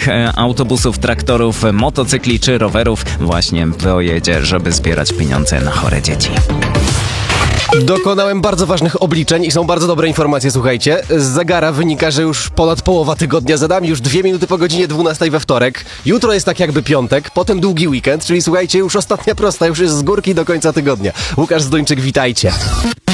autobusów, traktorów, motocykli czy rowerów właśnie pojedzie, żeby zbierać pieniądze na chore dzieci. Dokonałem bardzo ważnych obliczeń i są bardzo dobre informacje, słuchajcie. Z zegara wynika, że już ponad połowa tygodnia za nami, już 2 minuty po godzinie 12 we wtorek. Jutro jest tak jakby piątek, potem długi weekend, czyli słuchajcie, już ostatnia prosta, już jest z górki do końca tygodnia. Łukasz Zdończyk, witajcie.